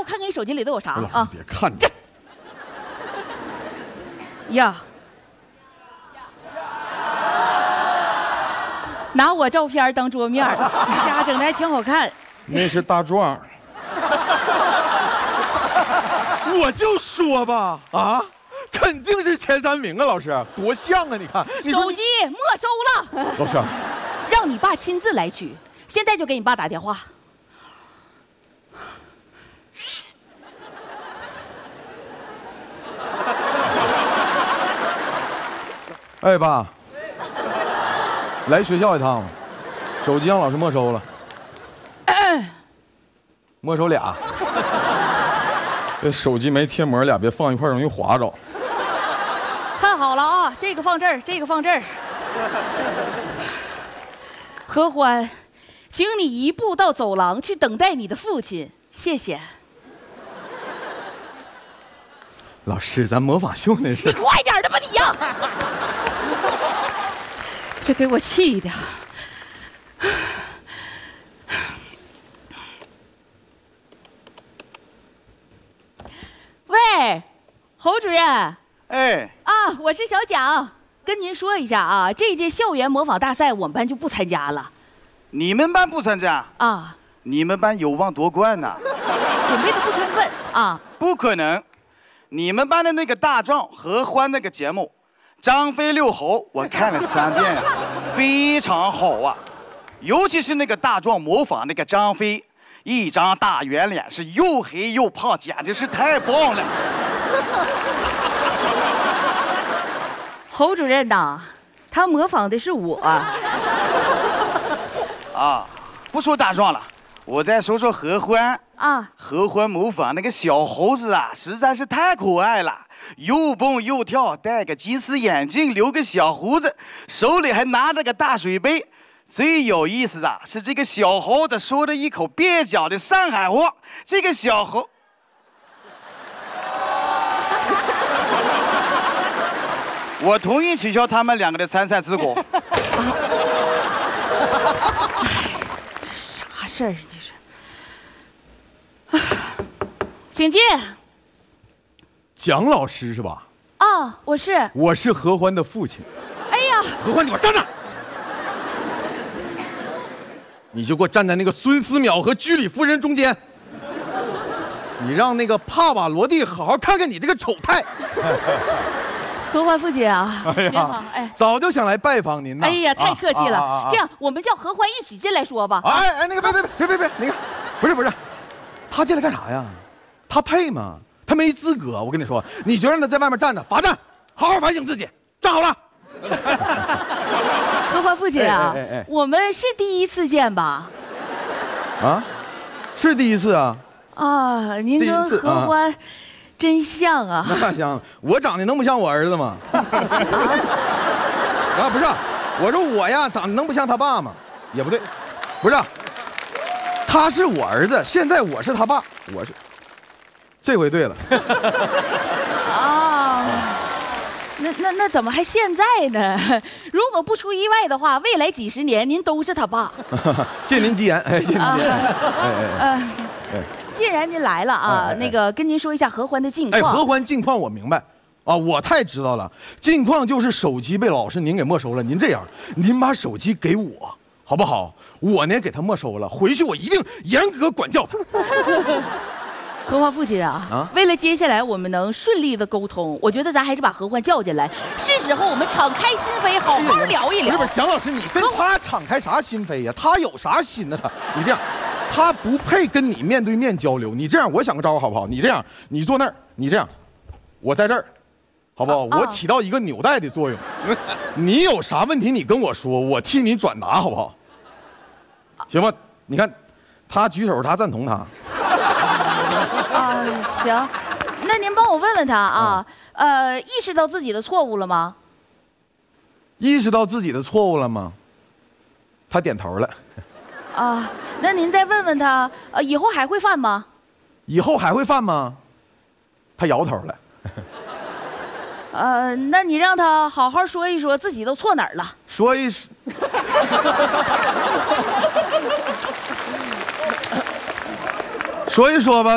看看你手机里都有啥啊？别看这呀，拿我照片当桌面，你家整的还挺好看。 那是大壮。我就说吧，啊，肯定是前3名啊，老师，多像啊！你看， 手机没收了。 老师， 让你爸亲自来取，现在就给你爸打电话。 哎，爸，来学校一趟吧，手机让老师没收了，没收俩。这手机没贴膜，俩别放一块容易划着。 看好了啊，这个放这儿，这个放这儿。何欢，请你移步到走廊去等待你的父亲，谢谢。 老师，咱模仿秀那是。 你快点的吧你呀！这给我气的。喂，侯主任。 哎。 啊，我是小蒋，跟您说一下啊，这届校园模仿大赛我们班就不参加了。 你们班不参加？ 啊。 你们班有望夺冠呢。 准备的不充分啊。 不可能，你们班的那个大壮合欢那个节目。张飞遛猴，我看了3遍呀，非常好啊，尤其是那个大壮模仿那个张飞，一张大圆脸，是又黑又胖，简直是太棒了。 侯主任呐，他模仿的是我。 啊，不说大壮了，我再说说合欢啊。 合欢模仿那个小猴子啊，实在是太可爱了。又蹦又跳，戴个近视眼镜，留个小胡子，手里还拿着个大水杯。最有意思的是这个小猴子说了一口蹩脚的上海话。这个小猴，我同意取消他们2个的参赛资格。 这啥事儿？这是。请进。 蒋老师是吧？ 啊，我是何欢的父亲。 哎呀， 何欢，你给我站那！你就给我站在那个孙思邈和居里夫人中间。你让那个帕瓦罗蒂好好看看你这个丑态。 何欢父亲啊，您好， 哎，早就想来拜访您呢。 哎呀，太客气了。这样，我们叫何欢一起进来说吧。 哎，那个别，那个不是，他进来干啥呀？他配吗？他没资格，我跟你说，你就让他在外面站着罚站，好好反省自己，站好了。 何欢父亲啊，我们是第1次见吧？ 啊，是第1次啊。 啊，您跟何欢真像啊。 那像，我长得能不像我儿子吗？啊，不是，我说我呀，长得能不像他爸吗？也不对，不是，他是我儿子，现在我是他爸，我是。这回对了。 啊，那怎么还现在呢？如果不出意外的话，未来几10年您都是他爸。 借您吉言，哎，借您吉言。 既然您来了啊，那个跟您说一下何欢的近况。 哎，何欢近况我明白，啊，我太知道了。近况就是手机被老师您给没收了。您这样，您把手机给我，好不好？我呢给他没收了，回去我一定严格管教他。 何欢父亲啊，为了接下来我们能顺利的沟通，我觉得咱还是把何欢叫进来，是时候我们敞开心扉，好好聊一聊。 不是，蒋老师，你跟他敞开啥心扉呀？他有啥心呢？你这样，他不配跟你面对面交流。你这样，我想个招好不好？你这样，你坐那儿，你这样，我在这儿，好不好？我起到一个纽带的作用。你有啥问题你跟我说，我替你转达，好不好？行吧？你看，他举手，他赞同他。 啊，行，那您帮我问问他啊，意识到自己的错误了吗？ 意识到自己的错误了吗？他点头了。 啊，那您再问问他，以后还会犯吗？ 以后还会犯吗？他摇头了。 那你让他好好说一说自己都错哪儿了。 说一说。说一说吧。